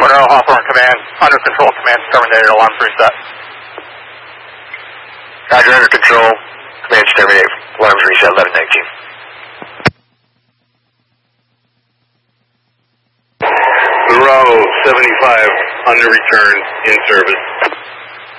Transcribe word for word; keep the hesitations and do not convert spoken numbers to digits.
Monroe, Hawthorne Command, under control, command terminated, alarms reset. Roger, under control, command terminated, alarms reset, eleven nineteen. Monroe, seventy-five, under return, in service.